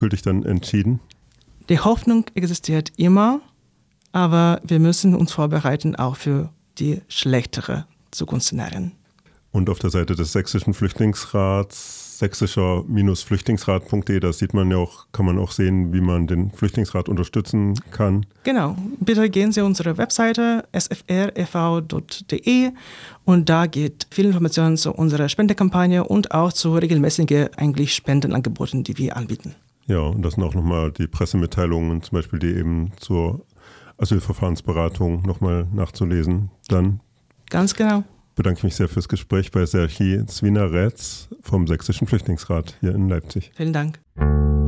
gültig dann entschieden? Die Hoffnung existiert immer, aber wir müssen uns vorbereiten auch für die schlechtere Zukunftsszenarien. Und auf der Seite des Sächsischen Flüchtlingsrats, sächsischer-flüchtlingsrat.de, da sieht man ja auch, kann man auch sehen, wie man den Flüchtlingsrat unterstützen kann. Genau, bitte gehen Sie auf unsere Webseite sfrev.de und da geht viel Informationen zu unserer Spendekampagne und auch zu regelmäßigen Spendenangeboten, die wir anbieten. Ja, und das sind auch nochmal die Pressemitteilungen, zum Beispiel die eben zur Asylverfahrensberatung nochmal nachzulesen. Dann ganz genau. Bedanke ich mich sehr fürs Gespräch bei Serhii Zwina-Rätz vom Sächsischen Flüchtlingsrat hier in Leipzig. Vielen Dank.